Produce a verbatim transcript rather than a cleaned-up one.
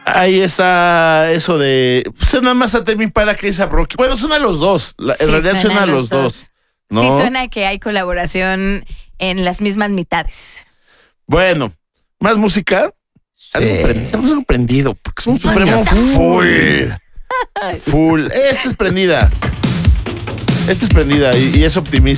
ahí está eso de... Suena más a Tame Impala que a Rocky. Bueno, suena a los dos. La, Sí, en realidad suena, suena a los dos. dos ¿no? Sí, suena que hay colaboración en las mismas mitades. Bueno, más música. Sí. Estamos sorprendidos porque somos Supremo full. Full. Esta es prendida. Esta es prendida y, y es optimista.